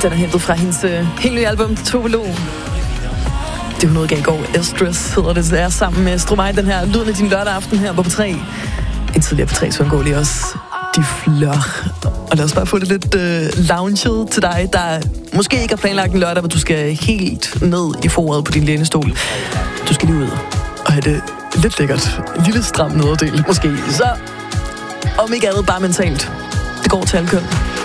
Den er hentet fra hendes helt nye album, Tobelo. Det hun udgav i går, Estress hedder det. Det er sammen med Stromae, den her lyden af din lørdag aften her på P3. En tidligere P3, så går lige også de flør. Og lad os bare få det lidt lounget til dig, der måske ikke har planlagt en lørdag, hvor du skal helt ned i foret på din lænestol. Du skal lige ud og have det lidt lækkert. En lille stram nederdel måske. Så om ikke andet bare mentalt. Det går til alle køn.